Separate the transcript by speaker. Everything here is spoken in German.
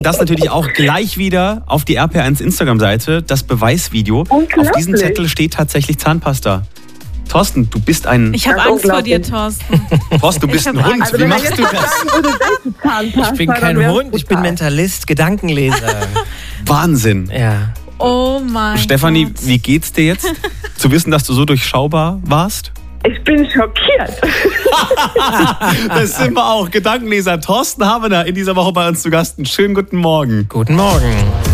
Speaker 1: Das natürlich auch gleich wieder auf die RPR1 Instagram-Seite, das Beweisvideo. Auf diesem Zettel steht tatsächlich Zahnpasta. Thorsten, du bist ein...
Speaker 2: Ich habe Angst vor dir, Thorsten.
Speaker 1: Thorsten, du bist ein Hund.
Speaker 3: Also
Speaker 1: wie machst du das?
Speaker 3: Ich bin kein Hund, ich bin Mentalist, Gedankenleser.
Speaker 1: Wahnsinn.
Speaker 3: Ja.
Speaker 2: Oh mein
Speaker 1: Stefanie,
Speaker 2: Gott.
Speaker 1: wie geht's dir jetzt? Zu wissen, dass du so durchschaubar warst?
Speaker 4: Ich bin schockiert.
Speaker 1: Das sind wir auch. Gedankenleser Thorsten Habener in dieser Woche bei uns zu Gast. Einen schönen guten Morgen.
Speaker 3: Guten Morgen.